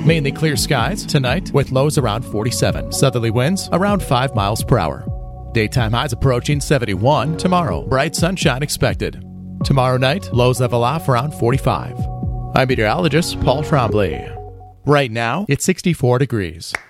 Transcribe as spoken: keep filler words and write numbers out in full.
Mainly clear skies tonight with lows around forty-seven. Southerly winds around five miles per hour. Daytime highs approaching seventy-one. Tomorrow, bright sunshine expected. Tomorrow night, lows level off around forty-five. I'm meteorologist Paul Trombley. Right now, it's sixty-four degrees.